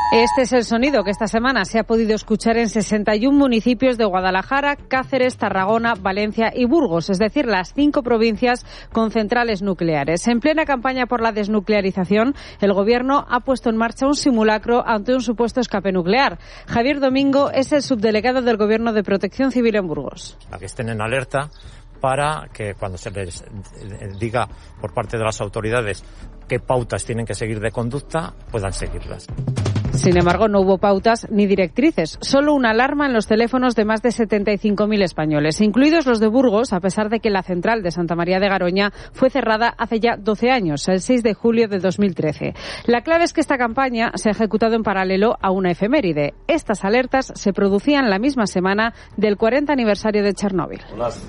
Este es el sonido que esta semana se ha podido escuchar en 61 municipios de Guadalajara, Cáceres, Tarragona, Valencia y Burgos, es decir, las 5 provincias con centrales nucleares. En plena campaña por la desnuclearización, el Gobierno ha puesto en marcha un simulacro ante un supuesto escape nuclear. Javier Domingo es el subdelegado del Gobierno de Protección Civil en Burgos. A que estén en alerta para que cuando se les diga por parte de las autoridades qué pautas tienen que seguir de conducta, puedan seguirlas. Sin embargo, no hubo pautas ni directrices, solo una alarma en los teléfonos de más de 75.000 españoles, incluidos los de Burgos, a pesar de que la central de Santa María de Garoña fue cerrada hace ya 12 años, el 6 de julio de 2013. La clave es que esta campaña se ha ejecutado en paralelo a una efeméride. Estas alertas se producían la misma semana del 40 aniversario de Chernóbil.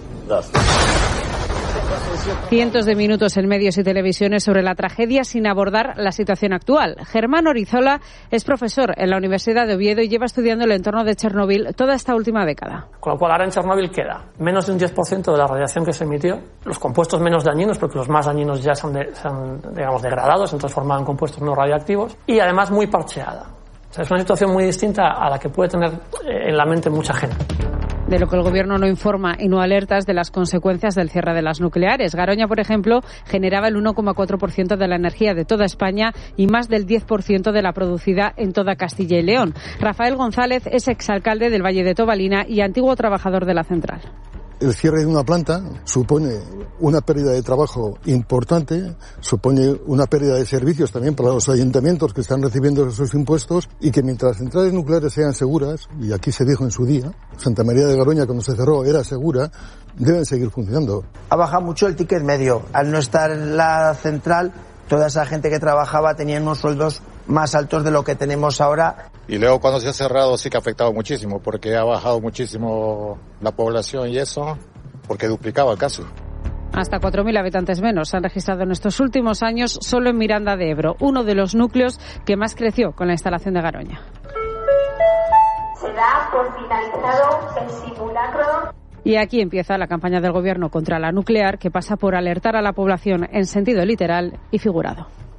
Cientos de minutos en medios y televisiones sobre la tragedia sin abordar la situación actual. Germán Orizola es profesor en la Universidad de Oviedo y lleva estudiando el entorno de Chernóbil toda esta última década. Con lo cual ahora en Chernóbil queda menos de un 10% de la radiación que se emitió, los compuestos menos dañinos, porque los más dañinos ya se han degradados, se han transformado en compuestos no radioactivos, y además muy parcheada. O sea, es una situación muy distinta a la que puede tener en la mente mucha gente. De lo que el Gobierno no informa y no alerta es de las consecuencias del cierre de las nucleares. Garoña, por ejemplo, generaba el 1,4% de la energía de toda España y más del 10% de la producida en toda Castilla y León. Rafael González es exalcalde del Valle de Tobalina y antiguo trabajador de la central. El cierre de una planta supone una pérdida de trabajo importante, supone una pérdida de servicios también para los ayuntamientos que están recibiendo esos impuestos y que mientras las centrales nucleares sean seguras, y aquí se dijo en su día, Santa María de Garoña cuando se cerró era segura, deben seguir funcionando. Ha bajado mucho el ticket medio. Al no estar en la central, toda esa gente que trabajaba tenía unos sueldos más altos de lo que tenemos ahora. Y luego cuando se ha cerrado sí que ha afectado muchísimo, porque ha bajado muchísimo la población y eso, porque duplicaba casi. Hasta 4.000 habitantes menos se han registrado en estos últimos años solo en Miranda de Ebro, uno de los núcleos que más creció con la instalación de Garoña. Se da por finalizado el simulacro. Y aquí empieza la campaña del Gobierno contra la nuclear, que pasa por alertar a la población en sentido literal y figurado.